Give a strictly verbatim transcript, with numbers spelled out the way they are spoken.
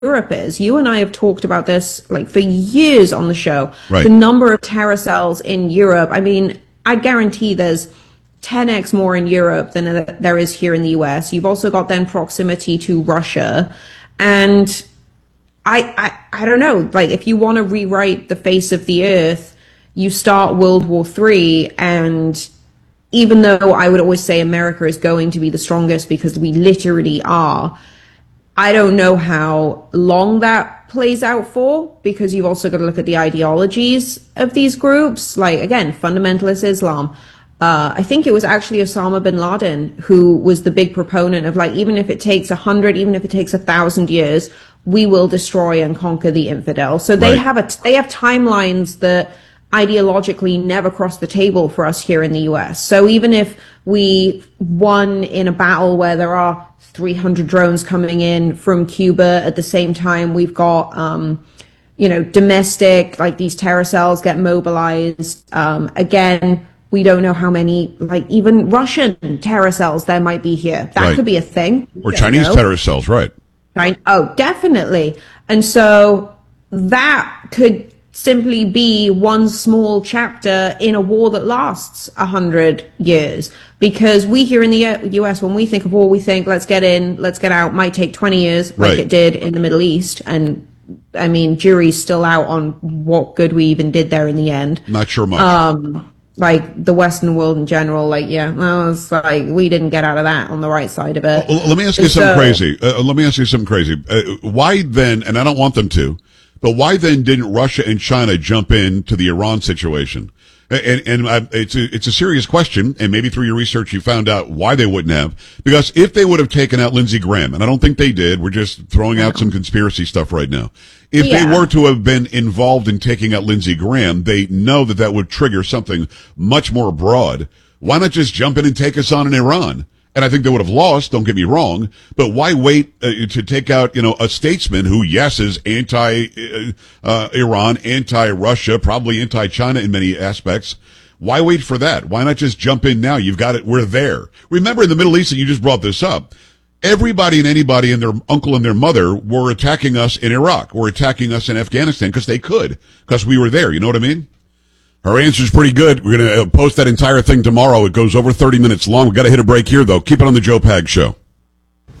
Europe is. You and I have talked about this like for years on the show. Right. The number of terror cells in Europe. I mean, I guarantee there's ten x more in Europe than there is here in the U S. You've also got then proximity to Russia. And I, I, I don't know, like if you want to rewrite the face of the earth, you start World War Three, and even though I would always say America is going to be the strongest because we literally are, I don't know how long that plays out for, because you've also got to look at the ideologies of these groups. Like, again, fundamentalist Islam. Uh, I think it was actually Osama bin Laden who was the big proponent of, like, even if it takes a hundred, even if it takes a thousand years, we will destroy and conquer the infidel. So they Right. have a, they have timelines that ideologically never cross the table for us here in the U S. So even if we won in a battle where there are three hundred drones coming in from Cuba at the same time, we've got, um, you know, domestic, like these terror cells get mobilized. Um, again, we don't know how many, like even Russian terror cells there might be here. That Right. could be a thing. We Or don't Chinese know. terror cells, right? Right. Oh, definitely. And so that could simply be one small chapter in a war that lasts a hundred years. Because we here in the U S, when we think of war, we think, let's get in, let's get out, might take twenty years, like Right. it did in the Middle East. And I mean, jury's still out on what good we even did there in the end. Not sure much. Um, like the Western world in general, like, yeah, well, it's like we didn't get out of that on the right side of it. Well, let me ask you So- something crazy. Uh, let me ask you something crazy. Uh, why then, and I don't want them to, but why then didn't Russia and China jump in to the Iran situation? And, and uh, it's a, it's a serious question, and maybe through your research you found out why they wouldn't have. Because if they would have taken out Lindsey Graham, and I don't think they did, we're just throwing out some conspiracy stuff right now. If Yeah. they were to have been involved in taking out Lindsey Graham, they know that that would trigger something much more broad. Why not just jump in and take us on in Iran? And I think they would have lost, don't get me wrong, but why wait uh, to take out, you know, a statesman who, yes, is anti-Iran, uh, Iran, anti-Russia, probably anti-China in many aspects. Why wait for that? Why not just jump in now? You've got it. We're there. Remember in the Middle East, and you just brought this up, everybody and anybody and their uncle and their mother were attacking us in Iraq, were attacking us in Afghanistan because they could, because we were there. You know what I mean? Her answer's pretty good. We're going to post that entire thing tomorrow. It goes over thirty minutes long. We've got to hit a break here, though. Keep it on the Joe Pag Show.